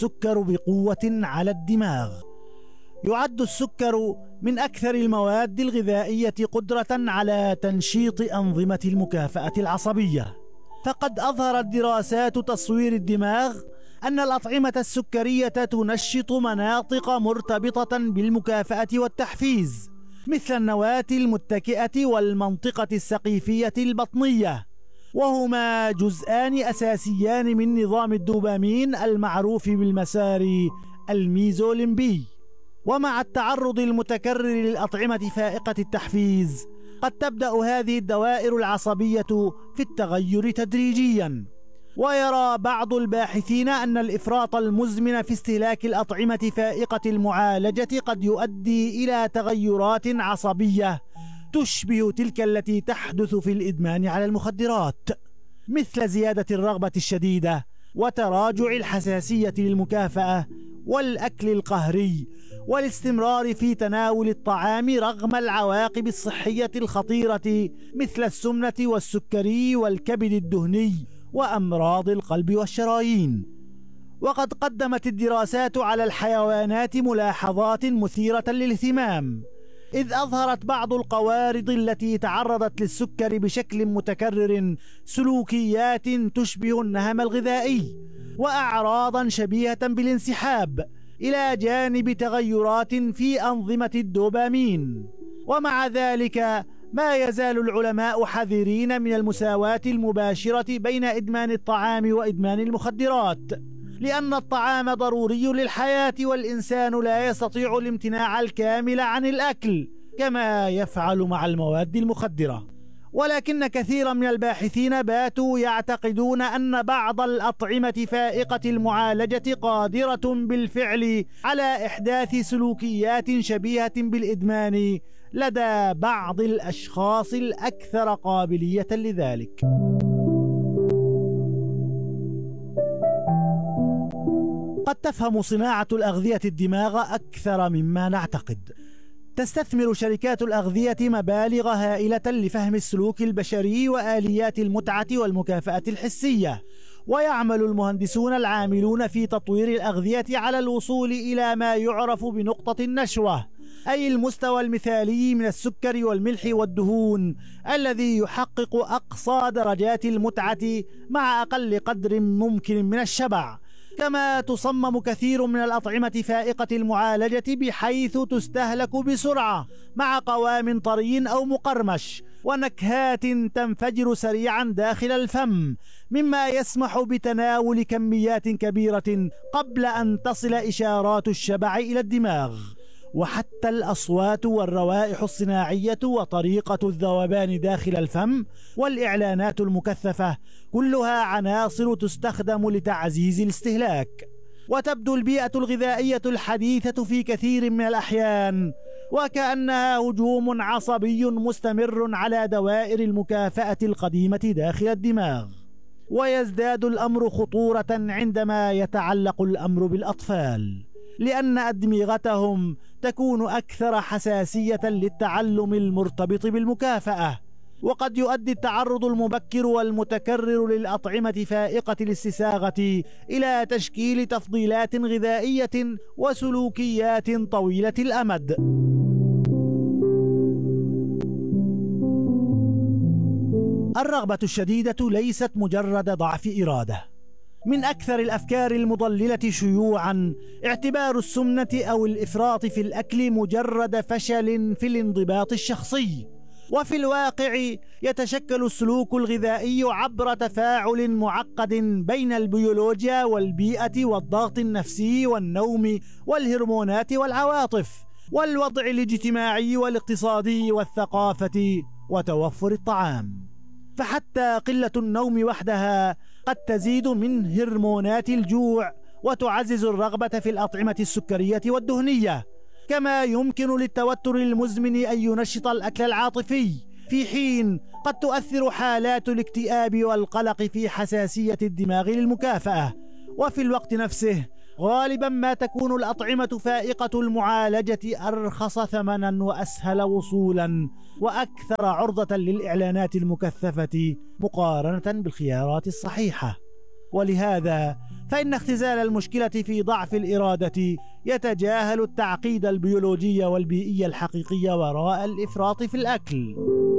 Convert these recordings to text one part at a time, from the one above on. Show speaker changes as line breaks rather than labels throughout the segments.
السكر بقوة على الدماغ. يعد السكر من أكثر المواد الغذائية قدرة على تنشيط أنظمة المكافأة العصبية، فقد أظهرت دراسات تصوير الدماغ أن الأطعمة السكرية تنشط مناطق مرتبطة بالمكافأة والتحفيز، مثل النواة المتكئة والمنطقة السقيفية البطنية، وهما جزءان أساسيان من نظام الدوبامين المعروف بالمسار الميزوليمبي. ومع التعرض المتكرر للأطعمة فائقة التحفيز قد تبدأ هذه الدوائر العصبية في التغير تدريجيا. ويرى بعض الباحثين أن الإفراط المزمن في استهلاك الأطعمة فائقة المعالجة قد يؤدي إلى تغيرات عصبية تشبه تلك التي تحدث في الإدمان على المخدرات، مثل زيادة الرغبة الشديدة وتراجع الحساسية للمكافأة والأكل القهري والاستمرار في تناول الطعام رغم العواقب الصحية الخطيرة مثل السمنة والسكري والكبد الدهني وأمراض القلب والشرايين. وقد قدمت الدراسات على الحيوانات ملاحظات مثيرة للاهتمام، إذ أظهرت بعض القوارض التي تعرضت للسكر بشكل متكرر سلوكيات تشبه النهم الغذائي وأعراضا شبيهة بالانسحاب، إلى جانب تغيرات في أنظمة الدوبامين. ومع ذلك ما يزال العلماء حذرين من المساواة المباشرة بين إدمان الطعام وإدمان المخدرات، لأن الطعام ضروري للحياة والإنسان لا يستطيع الامتناع الكامل عن الأكل كما يفعل مع المواد المخدرة. ولكن كثيرا من الباحثين باتوا يعتقدون أن بعض الأطعمة فائقة المعالجة قادرة بالفعل على إحداث سلوكيات شبيهة بالإدمان لدى بعض الأشخاص الأكثر قابلية لذلك. قد تفهم صناعة الأغذية الدماغ أكثر مما نعتقد. تستثمر شركات الأغذية مبالغ هائلة لفهم السلوك البشري وآليات المتعة والمكافأة الحسية، ويعمل المهندسون العاملون في تطوير الأغذية على الوصول إلى ما يعرف بنقطة النشوة، أي المستوى المثالي من السكر والملح والدهون الذي يحقق أقصى درجات المتعة مع أقل قدر ممكن من الشبع. كما تصمم كثير من الأطعمة فائقة المعالجة بحيث تستهلك بسرعة مع قوام طري أو مقرمش ونكهات تنفجر سريعا داخل الفم، مما يسمح بتناول كميات كبيرة قبل أن تصل إشارات الشبع إلى الدماغ. وحتى الأصوات والروائح الصناعية وطريقة الذوبان داخل الفم والإعلانات المكثفة كلها عناصر تستخدم لتعزيز الاستهلاك. وتبدو البيئة الغذائية الحديثة في كثير من الأحيان وكأنها هجوم عصبي مستمر على دوائر المكافأة القديمة داخل الدماغ. ويزداد الأمر خطورة عندما يتعلق الأمر بالأطفال، لأن أدمغتهم تكون أكثر حساسية للتعلم المرتبط بالمكافأة. وقد يؤدي التعرض المبكر والمتكرر للأطعمة فائقة الاستساغة إلى تشكيل تفضيلات غذائية وسلوكيات طويلة الأمد. الرغبة الشديدة ليست مجرد ضعف إرادة. من أكثر الأفكار المضللة شيوعا اعتبار السمنة أو الإفراط في الأكل مجرد فشل في الانضباط الشخصي، وفي الواقع يتشكل السلوك الغذائي عبر تفاعل معقد بين البيولوجيا والبيئة والضغط النفسي والنوم والهرمونات والعواطف والوضع الاجتماعي والاقتصادي والثقافة وتوفر الطعام. فحتى قلة النوم وحدها قد تزيد من هرمونات الجوع وتعزز الرغبة في الأطعمة السكرية والدهنية. كما يمكن للتوتر المزمن أن ينشط الأكل العاطفي، في حين قد تؤثر حالات الاكتئاب والقلق في حساسية الدماغ للمكافأة. وفي الوقت نفسه غالبا ما تكون الأطعمة فائقة المعالجة أرخص ثمنا وأسهل وصولا وأكثر عرضة للإعلانات المكثفة مقارنة بالخيارات الصحيحة. ولهذا فإن اختزال المشكلة في ضعف الإرادة يتجاهل التعقيد البيولوجي والبيئي الحقيقي وراء الإفراط في الأكل.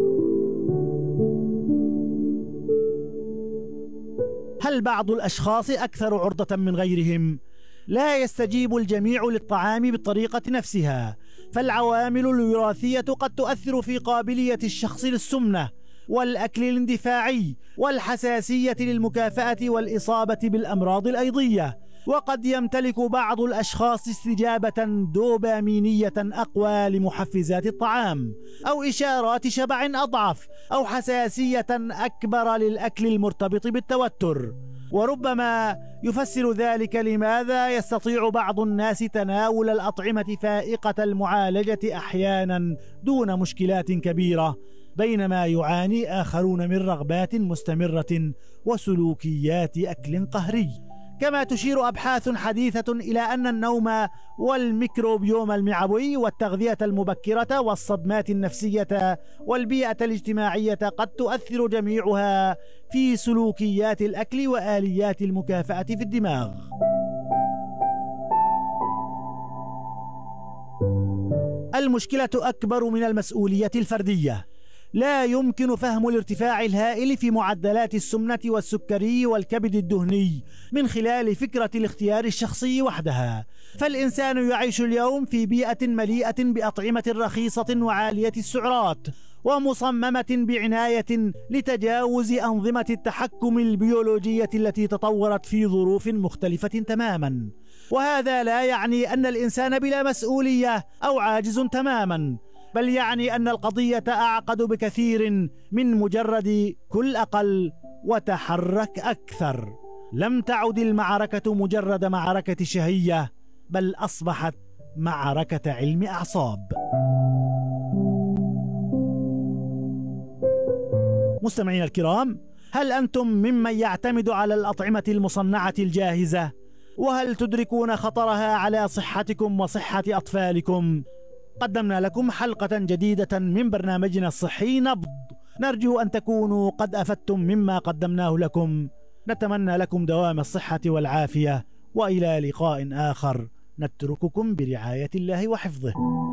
هل بعض الأشخاص أكثر عرضة من غيرهم؟ لا يستجيب الجميع للطعام بالطريقة نفسها، فالعوامل الوراثية قد تؤثر في قابلية الشخص للسمنة والأكل الاندفاعي والحساسية للمكافأة والإصابة بالأمراض الأيضية. وقد يمتلك بعض الأشخاص استجابة دوبامينية أقوى لمحفزات الطعام، أو إشارات شبع أضعف، أو حساسية أكبر للأكل المرتبط بالتوتر. وربما يفسر ذلك لماذا يستطيع بعض الناس تناول الأطعمة فائقة المعالجة أحيانا دون مشكلات كبيرة، بينما يعاني آخرون من رغبات مستمرة وسلوكيات أكل قهري. كما تشير أبحاث حديثة إلى أن النوم والميكروبيوم المعوي والتغذية المبكرة والصدمات النفسية والبيئة الاجتماعية قد تؤثر جميعها في سلوكيات الأكل وآليات المكافأة في الدماغ. المشكلة أكبر من المسؤولية الفردية. لا يمكن فهم الارتفاع الهائل في معدلات السمنة والسكري والكبد الدهني من خلال فكرة الاختيار الشخصي وحدها، فالإنسان يعيش اليوم في بيئة مليئة بأطعمة رخيصة وعالية السعرات ومصممة بعناية لتجاوز أنظمة التحكم البيولوجية التي تطورت في ظروف مختلفة تماما. وهذا لا يعني أن الإنسان بلا مسؤولية أو عاجز تماما، بل يعني أن القضية أعقد بكثير من مجرد كل أقل وتحرك أكثر. لم تعد المعركة مجرد معركة شهية، بل أصبحت معركة علم أعصاب. مستمعين الكرام، هل أنتم ممن يعتمد على الأطعمة المصنعة الجاهزة؟ وهل تدركون خطرها على صحتكم وصحة أطفالكم؟ قدمنا لكم حلقة جديدة من برنامجنا الصحي نبض، نرجو أن تكونوا قد أفدتم مما قدمناه لكم. نتمنى لكم دوام الصحة والعافية، وإلى لقاء آخر نترككم برعاية الله وحفظه.